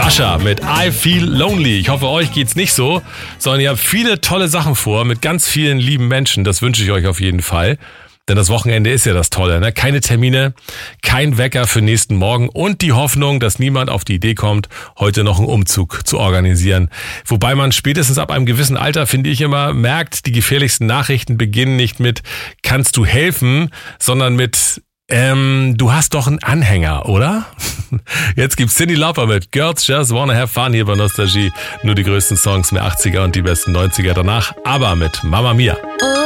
Usher mit I Feel Lonely. Ich hoffe, euch geht's nicht so, sondern ihr habt viele tolle Sachen vor mit ganz vielen lieben Menschen. Das wünsche ich euch auf jeden Fall. Denn das Wochenende ist ja das Tolle, ne? Keine Termine, kein Wecker für nächsten Morgen und die Hoffnung, dass niemand auf die Idee kommt, heute noch einen Umzug zu organisieren. Wobei man spätestens ab einem gewissen Alter, finde ich immer, merkt, die gefährlichsten Nachrichten beginnen nicht mit "Kannst du helfen?", sondern mit "Du hast doch einen Anhänger, oder?" Jetzt gibt's Cyndi Lauper mit Girls Just Wanna Have Fun hier bei Nostalgie. Nur die größten Songs mehr 80er und die besten 90er danach, aber mit Mamma Mia.